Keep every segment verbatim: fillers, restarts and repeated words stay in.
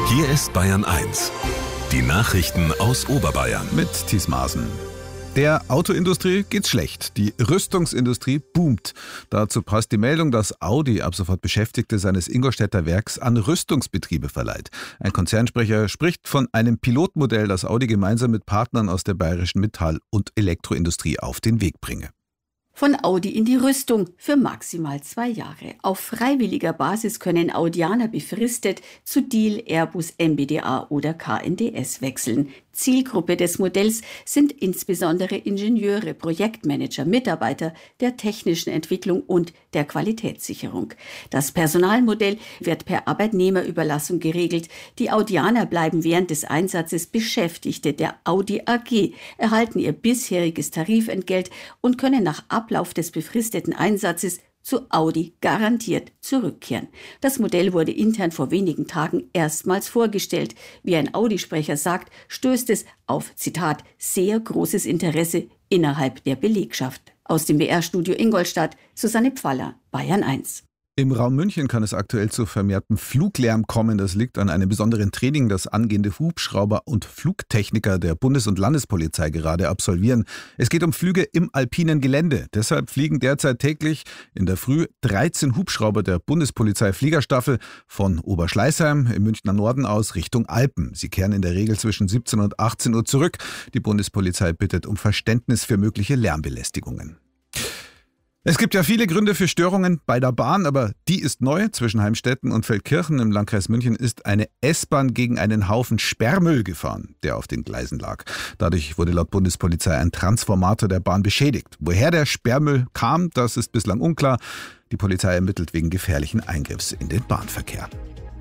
Hier ist Bayern eins. Die Nachrichten aus Oberbayern. Mit Thies Maaßen. Der Autoindustrie geht's schlecht. Die Rüstungsindustrie boomt. Dazu passt die Meldung, dass Audi ab sofort Beschäftigte seines Ingolstädter Werks an Rüstungsbetriebe verleiht. Ein Konzernsprecher spricht von einem Pilotmodell, das Audi gemeinsam mit Partnern aus der bayerischen Metall- und Elektroindustrie auf den Weg bringe. Von Audi in die Rüstung für maximal zwei Jahre. Auf freiwilliger Basis können Audianer befristet zu Diehl, Airbus, M B D A oder K N D S wechseln. Zielgruppe des Modells sind insbesondere Ingenieure, Projektmanager, Mitarbeiter der technischen Entwicklung und der Qualitätssicherung. Das Personalmodell wird per Arbeitnehmerüberlassung geregelt. Die Audianer bleiben während des Einsatzes Beschäftigte der Audi A G, erhalten ihr bisheriges Tarifentgelt und können nach Ablauf des befristeten Einsatzes zu Audi garantiert zurückkehren. Das Modell wurde intern vor wenigen Tagen erstmals vorgestellt. Wie ein Audi-Sprecher sagt, stößt es auf, Zitat, sehr großes Interesse innerhalb der Belegschaft. Aus dem B R-Studio Ingolstadt, Susanne Pfaller, Bayern eins. Im Raum München kann es aktuell zu vermehrtem Fluglärm kommen. Das liegt an einem besonderen Training, das angehende Hubschrauber und Flugtechniker der Bundes- und Landespolizei gerade absolvieren. Es geht um Flüge im alpinen Gelände. Deshalb fliegen derzeit täglich in der Früh dreizehn Hubschrauber der Bundespolizei-Fliegerstaffel von Oberschleißheim im Münchner Norden aus Richtung Alpen. Sie kehren in der Regel zwischen siebzehn und achtzehn Uhr zurück. Die Bundespolizei bittet um Verständnis für mögliche Lärmbelästigungen. Es gibt ja viele Gründe für Störungen bei der Bahn, aber die ist neu. Zwischen Heimstetten und Feldkirchen im Landkreis München ist eine S-Bahn gegen einen Haufen Sperrmüll gefahren, der auf den Gleisen lag. Dadurch wurde laut Bundespolizei ein Transformator der Bahn beschädigt. Woher der Sperrmüll kam, das ist bislang unklar. Die Polizei ermittelt wegen gefährlichen Eingriffs in den Bahnverkehr.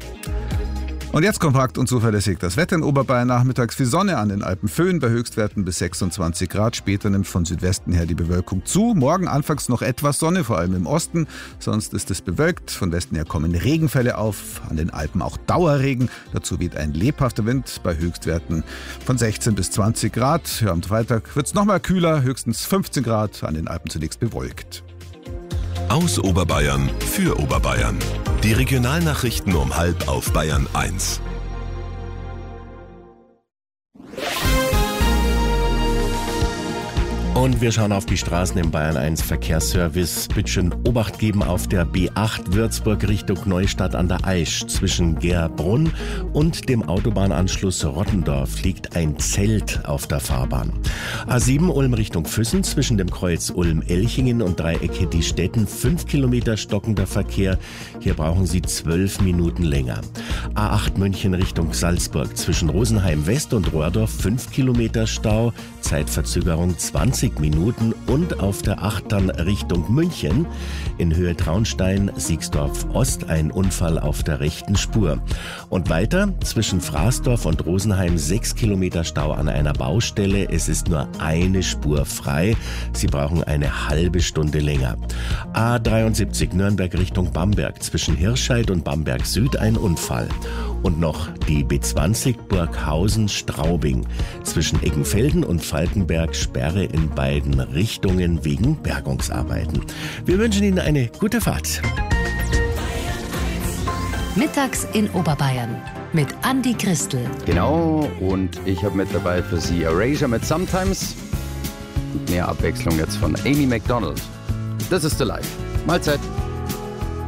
Und jetzt kompakt und zuverlässig das Wetter in Oberbayern. Nachmittags viel Sonne, an den Alpen Föhn bei Höchstwerten bis sechsundzwanzig Grad. Später nimmt von Südwesten her die Bewölkung zu. Morgen anfangs noch etwas Sonne, vor allem im Osten. Sonst ist es bewölkt. Von Westen her kommen Regenfälle auf. An den Alpen auch Dauerregen. Dazu weht ein lebhafter Wind bei Höchstwerten von sechzehn bis zwanzig Grad. Ja, am Freitag wird es nochmal kühler, höchstens fünfzehn Grad. An den Alpen zunächst bewölkt. Aus Oberbayern für Oberbayern. Die Regionalnachrichten um halb auf Bayern eins. Und wir schauen auf die Straßen im Bayern eins Verkehrsservice. Bitte schön Obacht geben auf der B acht Würzburg Richtung Neustadt an der Aisch. Zwischen Gerbrunn und dem Autobahnanschluss Rottendorf liegt ein Zelt auf der Fahrbahn. A sieben Ulm Richtung Füssen zwischen dem Kreuz Ulm-Elchingen und Dreieck Hettistetten. Fünf Kilometer stockender Verkehr. Hier brauchen Sie zwölf Minuten länger. A acht München Richtung Salzburg zwischen Rosenheim West und Rohrdorf. Fünf Kilometer Stau. Zeitverzögerung zwanzig Minuten und auf der acht dann Richtung München in Höhe Traunstein, Siegsdorf Ost ein Unfall auf der rechten Spur. Und weiter zwischen Fraßdorf und Rosenheim sechs Kilometer Stau an einer Baustelle. Es ist nur eine Spur frei. Sie brauchen eine halbe Stunde länger. A dreiundsiebzig Nürnberg Richtung Bamberg zwischen Hirscheid und Bamberg Süd ein Unfall. Und noch die B zwanzig Burghausen-Straubing zwischen Eggenfelden und Falkenberg Sperre in beiden Richtungen wegen Bergungsarbeiten. Wir wünschen Ihnen eine gute Fahrt. Mittags in Oberbayern mit Andi Christel. Genau, und ich habe mit dabei für Sie Erasure mit Sometimes und mehr Abwechslung jetzt von Amy Macdonald. Das ist The Life. Mahlzeit.